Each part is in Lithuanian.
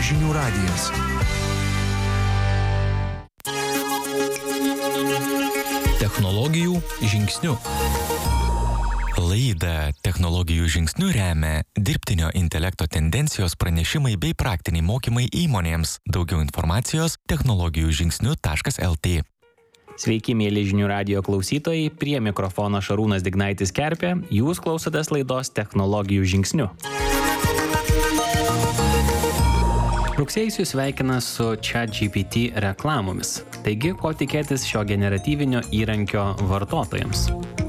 Žinių radijas. Technologijų žingsniu. Laidą Technologijų žingsniu remia dirbtinio intelekto tendencijos pranešimai bei praktiniai mokymai įmonėms. Daugiau informacijos technologijų-žingsniu.lt. Sveiki, mėly Žinių radijo klausytojai, prie mikrofono Šarūnas Dignaitis Kerpė, jūs klausotės laidos Technologijų žingsniu. Rugsėjus jūs sveikina su ChatGPT reklamomis. Taigi, ko tikėtis šio generatyvinio įrankio vartotojams?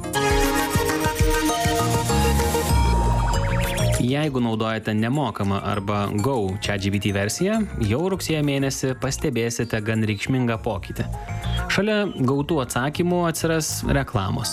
Jeigu naudojate nemokamą arba Go ChatGPT versiją, jau rugsėjo mėnesį pastebėsite gan reikšmingą pokytį. Šalia gautų atsakymų atsiras reklamos.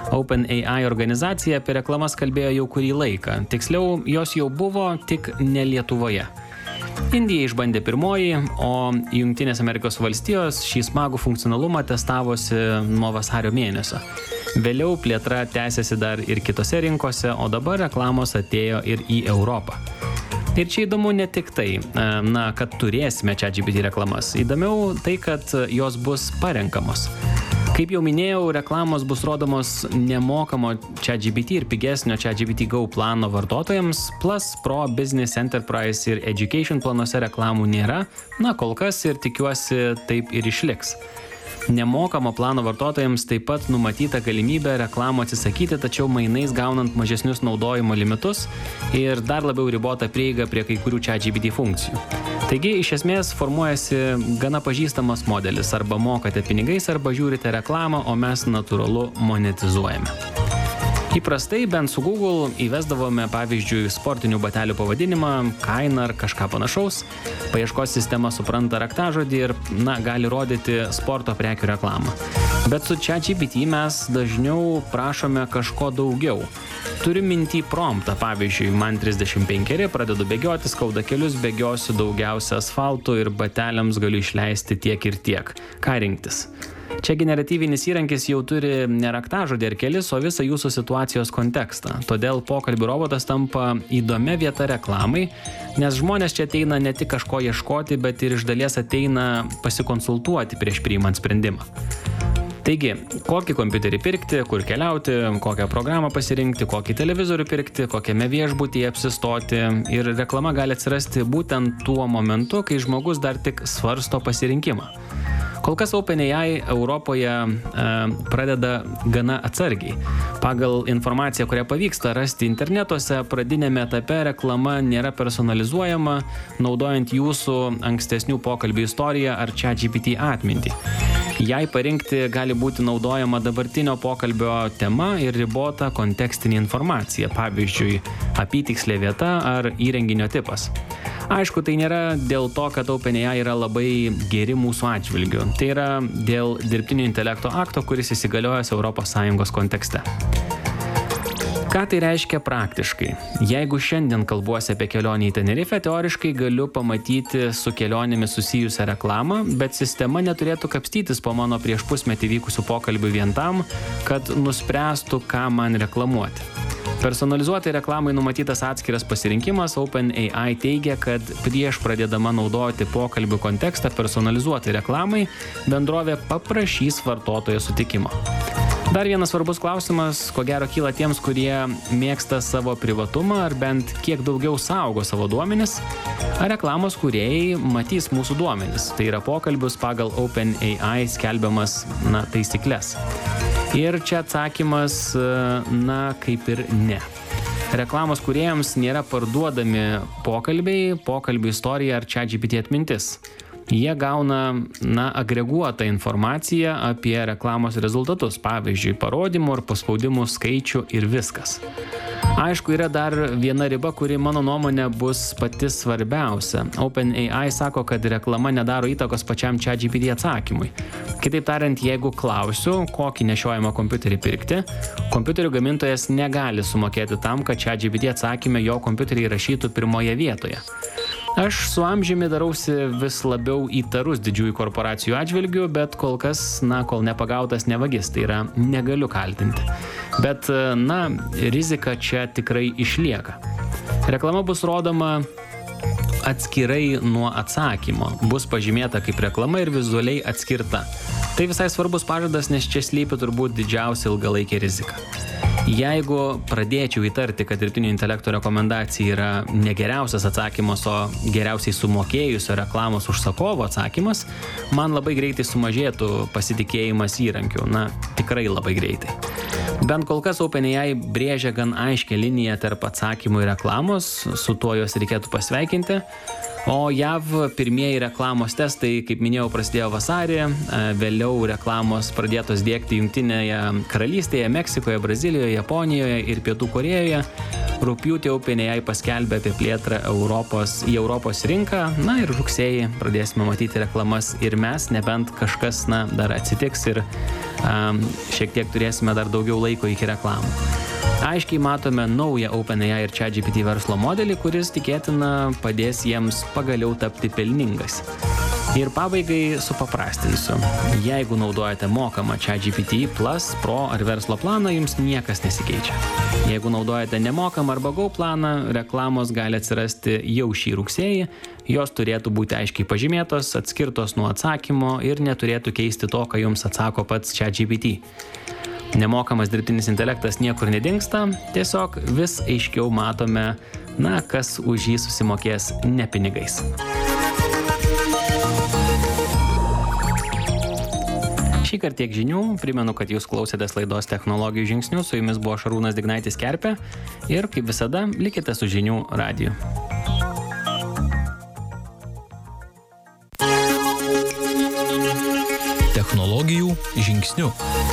OpenAI organizacija apie reklamas kalbėjo jau kurį laiką, tiksliau, jos jau buvo, tik ne Lietuvoje. Indija išbandė pirmoji, o Jungtinės Amerikos valstijos šį smagų funkcionalumą testavosi nuo vasario mėnesio. Vėliau plėtra tęsiasi dar ir kitose rinkose, o dabar reklamos atėjo ir į Europą. Ir čia įdomu ne tik tai, kad turėsime ChatGPT reklamas. Įdomiau tai, kad jos bus parenkamos. Kaip jau minėjau, reklamos bus rodomos nemokamo ChatGPT ir pigesnio ChatGPT Go plano vartotojams, Plus, Pro, Business, Enterprise ir Education planuose reklamų nėra, kol kas ir tikiuosi taip ir išliks. Nemokamo plano vartotojams taip pat numatyta galimybė reklamų atsisakyti, tačiau mainais gaunant mažesnius naudojimo limitus ir dar labiau ribotą prieigą prie kai kurių ChatGPT funkcijų. Taigi, iš esmės, formuojasi gana pažįstamas modelis. Arba mokate pinigais, arba žiūrite reklamą, o mes natūralu monetizuojame. Įprastai, bent su Google, įvesdavome, pavyzdžiui, sportinių batelių pavadinimą, kainą ar kažką panašaus. Paieškos sistema supranta raktažodį ir, gali rodyti sporto prekių reklamą. Bet su ChatGPT mes dažniau prašome kažko daugiau. Turiu minty promptą, pavyzdžiui, man 35, pradedu bėgioti, skauda kelius, bėgiosiu daugiausia asfaltų ir bateliams galiu išleisti tiek ir tiek. Ką rinktis? Čia generatyvinis įrankis jau turi ne raktažodį ar kelis, o visą jūsų situacijos kontekstą. Todėl pokalbių robotas tampa įdomia vieta reklamai, nes žmonės čia ateina ne tik kažko ieškoti, bet ir iš dalies ateina pasikonsultuoti prieš priimant sprendimą. Taigi, kokį kompiuterį pirkti, kur keliauti, kokią programą pasirinkti, kokį televizorių pirkti, kokiame viešbutyje apsistoti, ir reklama gali atsirasti būtent tuo momentu, kai žmogus dar tik svarsto pasirinkimą. Kol kas OpenAI Europoje pradeda gana atsargiai. Pagal informaciją, kurią pavyksta rasti internetuose, pradinėme etape reklama nėra personalizuojama, naudojant jūsų ankstesnių pokalbių istoriją ar ChatGPT atmintį. Jai parinkti gali būti naudojama dabartinio pokalbio tema ir ribota kontekstinė informacija, pavyzdžiui, apytikslė vieta ar įrenginio tipas. Aišku, tai nėra dėl to, kad OpenAI yra labai geri mūsų atžvilgiu. Tai yra dėl dirbtinio intelekto akto, kuris įsigaliojęs ES kontekste. Ką tai reiškia praktiškai? Jeigu šiandien kalbuosi apie kelionę į Tenerifę, teoriškai galiu pamatyti su kelionėmis susijusią reklamą, bet sistema neturėtų kapstytis po mano prieš pusmetį vykusių pokalbių vien tam, kad nuspręstų, ką man reklamuoti. Personalizuotai reklamai numatytas atskiras pasirinkimas. OpenAI teigia, kad prieš pradėdama naudoti pokalbių kontekstą personalizuotai reklamai, bendrovė paprašys vartotojo sutikimo. Dar vienas svarbus klausimas, ko gero kyla tiems, kurie mėgsta savo privatumą ar bent kiek daugiau saugo savo duomenis, ar reklamos kūrėjai matys mūsų duomenis. Tai yra pokalbius pagal OpenAI skelbiamas taisyklės. Ir čia atsakymas, kaip ir ne. Reklamos kūrėjams nėra parduodami pokalbių istorija ar ChatGPT atmintis. Jie gauna, agreguotą informaciją apie reklamos rezultatus, pavyzdžiui, parodymų ar paspaudimų skaičių ir viskas. Aišku, yra dar viena riba, kuri mano nuomonė bus pati svarbiausia. OpenAI sako, kad reklama nedaro įtakos pačiam ChatGPT atsakymui. Kitaip tariant, jeigu klausiu, kokį nešiojamą kompiuterį pirkti, kompiuterių gamintojas negali sumokėti tam, kad ChatGPT atsakyme jo kompiuterį įrašytų pirmoje vietoje. Aš su amžiumi darausi vis labiau įtarus didžiųjų korporacijų atžvilgių, bet kol kas, kol nepagautas nevagis, tai yra negaliu kaltinti. Bet, rizika čia tikrai išlieka. Reklama bus rodoma atskirai nuo atsakymo, bus pažymėta kaip reklama ir vizualiai atskirta. Tai visai svarbus pažadas, nes čia slypi turbūt didžiausia ilgalaikė rizika. Jeigu pradėčiau įtarti, kad dirbtinio intelekto rekomendacija yra ne geriausias atsakymas, o geriausiai sumokėjusio reklamos užsakovo atsakymas, man labai greitai sumažėtų pasitikėjimas įrankiu. Na, tikrai labai greitai. Bent kol kas OpenAI brėžia gan aiškę liniją tarp atsakymų ir reklamos, su tuo juos reikėtų pasveikinti. O JAV pirmieji reklamos testai, kaip minėjau, prasidėjo vasarį, vėliau reklamos pradėtos diegti Jungtinėje karalystėje, Meksikoje, Brazilijoje, Japonijoje ir Pietų Korėjoje. Rugpjūtį OpenAI paskelbė apie plėtrą į Europos rinką, na ir rugsėjį pradėsime matyti reklamas ir mes, nebent kažkas dar atsitiks ir šiek tiek turėsime dar daugiau laiko iki reklamų. Aiškiai matome naują OpenAI ir ChatGPT verslo modelį, kuris tikėtina padės jiems pagaliau tapti pelningas. Ir pabaigai supaprastinsiu. Jeigu naudojate mokamą ChatGPT Plus, Pro ar verslo planą, jums niekas nesikeičia. Jeigu naudojate nemokamą arba Go planą, reklamos gali atsirasti jau šį rugsėjį, jos turėtų būti aiškiai pažymėtos, atskirtos nuo atsakymo ir neturėtų keisti to, ką jums atsako pats ChatGPT. Nemokamas dirbtinis intelektas niekur nedingsta, tiesiog vis aiškiau matome, kas už jį susimokės ne pinigais. Šįkart tiek žinių, primenu, kad jūs klausėtės laidos Technologijų žingsnių, su jumis buvo Šarūnas Dignaitis Kerpė ir, kaip visada, likite su žinių radiju. Technologijų žingsnių.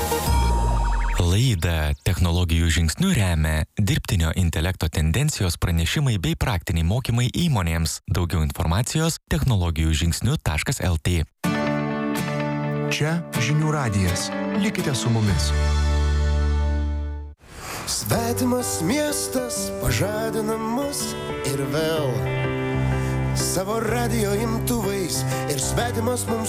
Laidą Technologijų žingsnių remia dirbtinio intelekto tendencijos pranešimai bei praktiniai mokymai įmonėms. Daugiau informacijos technologijų-žingsnių.lt. Čia žinių radijas. Likite su mumis. Svetimas miestas pažadina mus ir vėl savo radijo imtuvais ir svetimas mums